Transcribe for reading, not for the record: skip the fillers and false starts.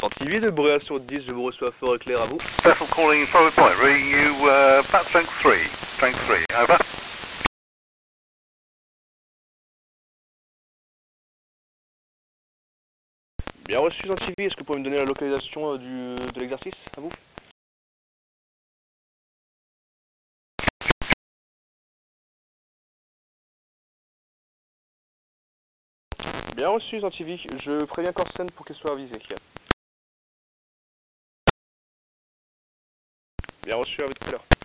Antivie de Bréa sur 10, je vous reçois fort et clair à vous. Vessel calling forward point, reading you about strength 3, over. Bien reçu Antivie, est-ce que vous pouvez me donner la localisation de l'exercice à vous? Bien reçu Antivie, je préviens Corsen pour qu'il soit avisé. Bien reçu, à vous tout à l'heure.